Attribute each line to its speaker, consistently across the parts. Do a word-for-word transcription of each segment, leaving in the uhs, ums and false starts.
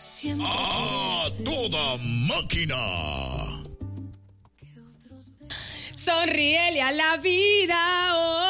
Speaker 1: A toda máquina.
Speaker 2: Sonríele a la vida,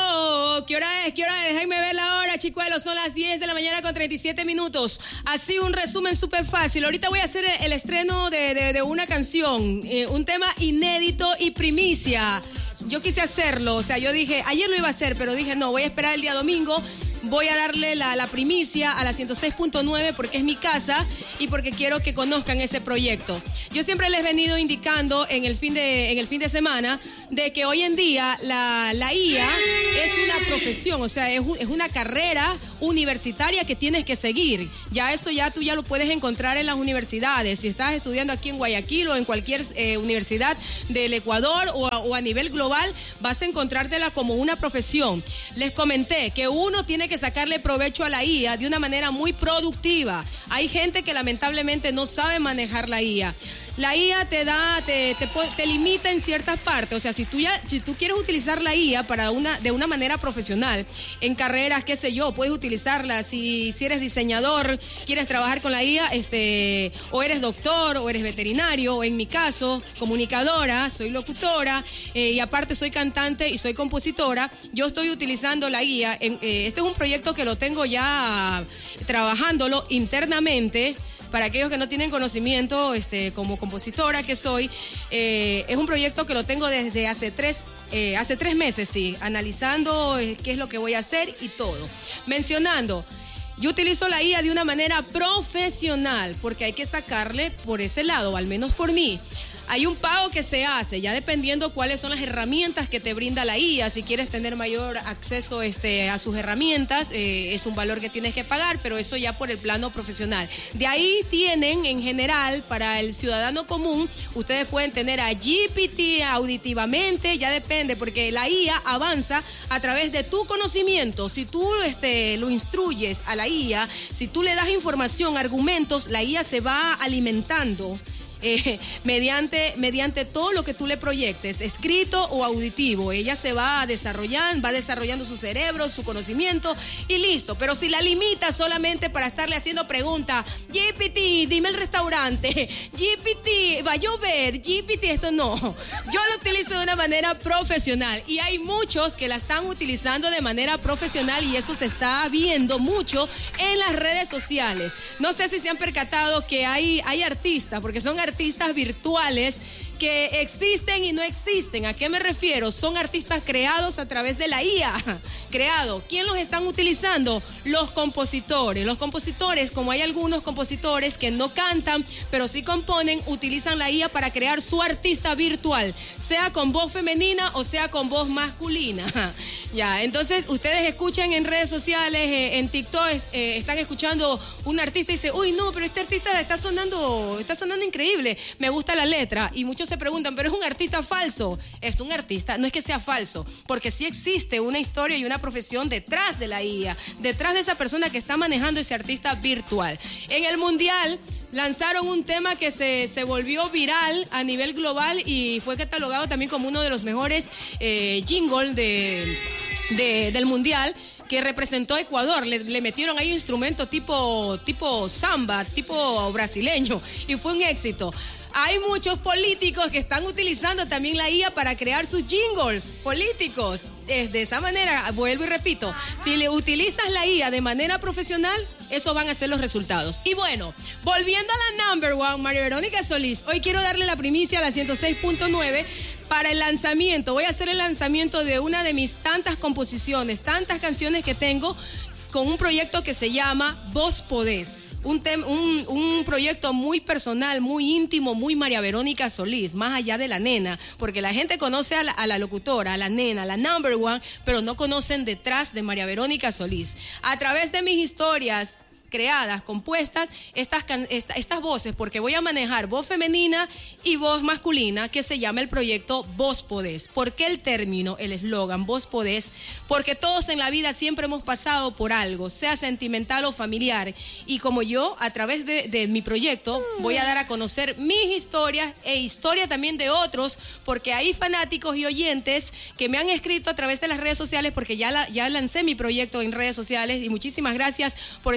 Speaker 2: oh, ¿qué hora es? ¿Qué hora es? Déjenme ver la hora, chicuelos, son las diez de la mañana con treinta y siete minutos. Así un resumen súper fácil. Ahorita voy a hacer el estreno de, de, de una canción, eh, un tema inédito y primicia. Yo quise hacerlo, o sea, yo dije, ayer lo iba a hacer, pero dije, no, voy a esperar el día domingo. Voy a darle la, la primicia a la ciento seis punto nueve porque es mi casa y porque quiero que conozcan ese proyecto. Yo siempre les he venido indicando en el fin de, en el fin de semana de que hoy en día la, la I A es una profesión, o sea, es, es una carrera universitaria que tienes que seguir. Ya eso ya tú ya lo puedes encontrar en las universidades. Si estás estudiando aquí en Guayaquil o en cualquier eh, universidad del Ecuador o a, o a nivel global, vas a encontrártela como una profesión. Les comenté que uno tiene que sacarle provecho a la I A de una manera muy productiva. Hay gente que lamentablemente no sabe manejar la I A. La I A te da, te, te, te limita en ciertas partes. O sea, si tú ya, si tú quieres utilizar la I A para una, de una manera profesional, en carreras, qué sé yo, puedes utilizarla. Si, si eres diseñador, quieres trabajar con la I A, este, o eres doctor, o eres veterinario, o en mi caso, comunicadora, soy locutora, eh, y aparte soy cantante y soy compositora. Yo estoy utilizando la I A. En, eh, este es un proyecto que lo tengo ya trabajándolo internamente. Para aquellos que no tienen conocimiento, este, como compositora que soy, eh, es un proyecto que lo tengo desde hace tres, eh, hace tres meses, sí, analizando eh, qué es lo que voy a hacer y todo. Mencionando, yo utilizo la I A de una manera profesional, porque hay que sacarle por ese lado, al menos por mí. Hay un pago que se hace, ya dependiendo cuáles son las herramientas que te brinda la I A. Si quieres tener mayor acceso este, a sus herramientas, eh, es un valor que tienes que pagar, pero eso ya por el plano profesional. De ahí tienen, en general, para el ciudadano común, ustedes pueden tener a G P T auditivamente, ya depende, porque la I A avanza a través de tu conocimiento. Si tú este, lo instruyes a la I A, si tú le das información, argumentos, la I A se va alimentando. Eh, mediante, mediante todo lo que tú le proyectes, escrito o auditivo, ella se va desarrollando, va desarrollando su cerebro, su conocimiento y listo. Pero si la limitas solamente para estarle haciendo preguntas, G P T, dime el restaurante, G P T, va a llover, G P T, esto no. Yo lo utilizo de una manera profesional y hay muchos que la están utilizando de manera profesional y eso se está viendo mucho en las redes sociales. No sé si se han percatado que hay, hay artistas, porque son artistas artistas virtuales que existen y no existen. ¿A qué me refiero? Son artistas creados a través de la I A. Creado. ¿Quién los están utilizando? Los compositores. Los compositores, como hay algunos compositores que no cantan, pero sí componen, utilizan la I A para crear su artista virtual, sea con voz femenina o sea con voz masculina. Ya, entonces ustedes escuchan en redes sociales, eh, en TikTok, eh, están escuchando un artista y dice, uy, no, pero este artista está sonando, está sonando increíble, me gusta la letra. Y muchos se preguntan, pero es un artista falso. Es un artista, no es que sea falso, porque sí existe una historia y una profesión detrás de la I A, detrás de esa persona que está manejando ese artista virtual. En el Mundial lanzaron un tema que se, se volvió viral a nivel global y fue catalogado también como uno de los mejores eh, jingles de, de, del Mundial, que representó a Ecuador. Le, le metieron ahí un instrumento tipo, tipo samba, tipo brasileño, y fue un éxito. Hay muchos políticos que están utilizando también la I A para crear sus jingles políticos. Es de esa manera, vuelvo y repito, si le utilizas la I A de manera profesional, esos van a ser los resultados. Y bueno, volviendo a la number one, María Verónica Solís, hoy quiero darle la primicia a la ciento seis punto nueve para el lanzamiento. Voy a hacer el lanzamiento de una de mis tantas composiciones, tantas canciones que tengo, con un proyecto que se llama Vos Podés. Un, tem, un, un proyecto muy personal, muy íntimo, muy María Verónica Solís, más allá de la nena, porque la gente conoce a la, a la locutora, a la nena, a la number one, pero no conocen detrás de María Verónica Solís. A través de mis historias creadas, compuestas, estas, esta, estas voces, porque voy a manejar voz femenina y voz masculina, que se llama el proyecto Vos Podés. ¿Por qué el término, el eslogan Vos Podés? Porque todos en la vida siempre hemos pasado por algo, sea sentimental o familiar, y como yo, a través de, de mi proyecto, voy a dar a conocer mis historias e historia también de otros, porque hay fanáticos y oyentes que me han escrito a través de las redes sociales, porque ya, la, ya lancé mi proyecto en redes sociales, y muchísimas gracias por esas visualizaciones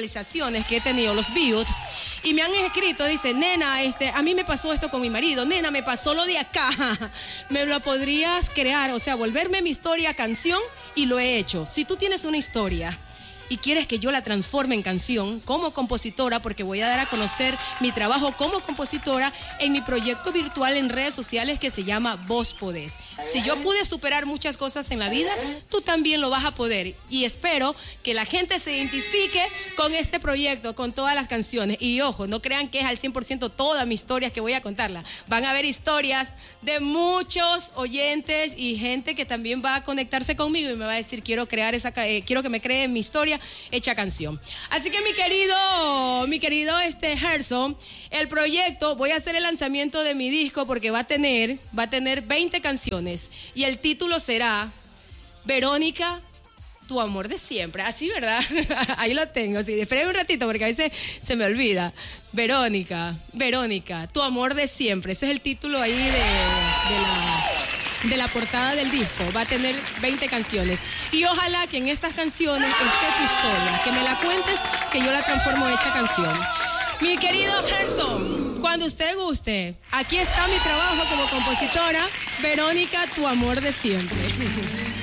Speaker 2: visualizaciones que he tenido, los views, y me han escrito, dice, nena, este, a mí me pasó esto con mi marido, nena, me pasó lo de acá, me lo podrías crear, o sea, volverme mi historia canción, y lo he hecho. Si tú tienes una historia y quieres que yo la transforme en canción como compositora, porque voy a dar a conocer mi trabajo como compositora en mi proyecto virtual en redes sociales que se llama Vos Podés. Si yo pude superar muchas cosas en la vida, tú también lo vas a poder, y espero que la gente se identifique con este proyecto, con todas las canciones. Y ojo, no crean que es al cien por ciento toda mi historia que voy a contarla. Van a haber historias de muchos oyentes y gente que también va a conectarse conmigo y me va a decir, quiero crear esa, eh, quiero que me creen mi historia hecha canción. Así que mi querido, mi querido este Gerson, el proyecto, voy a hacer el lanzamiento de mi disco porque va a tener, va a tener veinte canciones y el título será Verónica, tu amor de siempre. Así, ¿verdad? Ahí lo tengo. Sí, esperen un ratito porque a veces se me olvida. Verónica, Verónica, tu amor de siempre. Ese es el título ahí de, de la... de la portada del disco. Va a tener veinte canciones y ojalá que en estas canciones esté tu historia, que me la cuentes, que yo la transformo en hecha canción. Mi querido Gerson, cuando usted guste, aquí está mi trabajo como compositora, Verónica, tu amor de siempre.